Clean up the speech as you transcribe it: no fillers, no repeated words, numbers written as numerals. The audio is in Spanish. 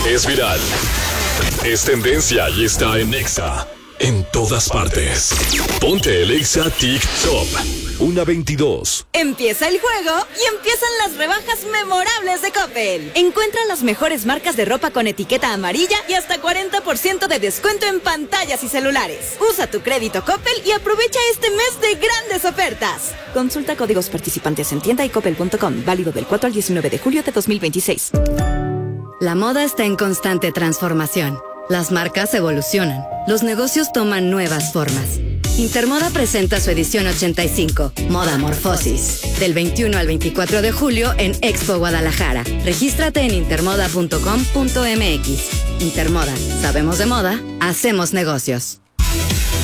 Es viral. Es tendencia y está en Exa. En todas partes. Ponte el Exa TikTok. 1:22. Empieza el juego y empiezan las rebajas memorables de Coppel. Encuentra las mejores marcas de ropa con etiqueta amarilla y hasta 40% de descuento en pantallas y celulares. Usa tu crédito Coppel y aprovecha este mes de grandes ofertas. Consulta códigos participantes en tienda y coppel.com. Válido del 4 al 19 de julio de 2026. La moda está en constante transformación. Las marcas evolucionan. Los negocios toman nuevas formas. Intermoda presenta su edición 85, Moda Morfosis, del 21 al 24 de julio en Expo Guadalajara. Regístrate en intermoda.com.mx. Intermoda, sabemos de moda, hacemos negocios.